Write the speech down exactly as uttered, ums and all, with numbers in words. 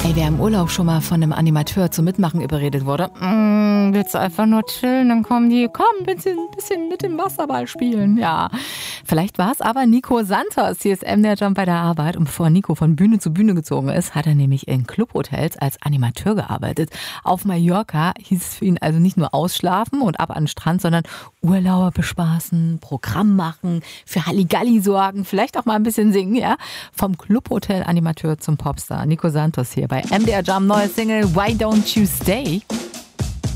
Ey, wer im Urlaub schon mal von einem Animateur zum Mitmachen überredet wurde, mm, willst du einfach nur chillen, dann kommen die, komm, ein bisschen, bisschen mit dem Wasserball spielen. Ja, vielleicht war es aber Nico Santos. Hier ist M D R Jump bei der Arbeit. Und bevor Nico von Bühne zu Bühne gezogen ist, hat er nämlich in Clubhotels als Animateur gearbeitet. Auf Mallorca hieß es für ihn also nicht nur ausschlafen und ab an den Strand, sondern Urlauber bespaßen, Programm machen, für Halligalli sorgen, vielleicht auch mal ein bisschen singen, ja. Vom Clubhotel-Animateur zum Popstar. Nico Santos hier bei M D R Jump, neue Single Why Don't You Stay?